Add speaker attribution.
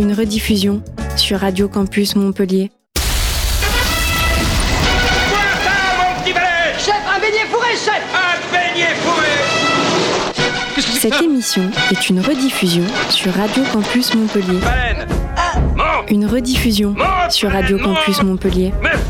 Speaker 1: Une rediffusion sur Radio Campus Montpellier.
Speaker 2: Chef, un beignet fourré, chef!
Speaker 3: Un beignet fourré!
Speaker 1: Cette émission est une rediffusion sur Radio Campus Montpellier.
Speaker 3: Baleine! Monte!
Speaker 1: Une rediffusion
Speaker 3: Monte,
Speaker 1: sur Radio
Speaker 3: baleine,
Speaker 1: Campus
Speaker 3: monte!
Speaker 1: Montpellier.
Speaker 3: Mais